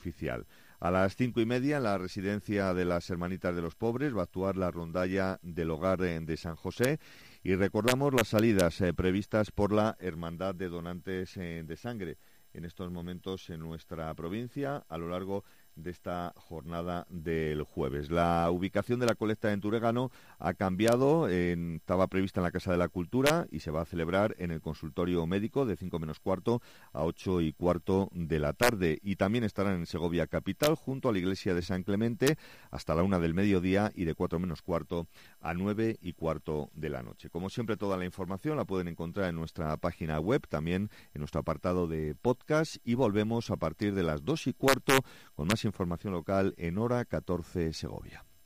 oficial. A las 5:30, en la residencia de las Hermanitas de los Pobres, va a actuar la rondalla del Hogar de San José. Y recordamos las salidas previstas por la Hermandad de Donantes de Sangre en estos momentos en nuestra provincia a lo largo de esta jornada del jueves. La ubicación de la colecta en Turegano ha cambiado, estaba prevista en la Casa de la Cultura y se va a celebrar en el consultorio médico de 5 menos cuarto a 8:15 de la tarde. Y también estarán en Segovia Capital, junto a la iglesia de San Clemente, hasta la 1 del mediodía y de 4 menos cuarto a 9:15 de la noche. Como siempre, toda la información la pueden encontrar en nuestra página web, también en nuestro apartado de podcast, y volvemos a partir de las 2:15 con más información local en Hora 14 Segovia.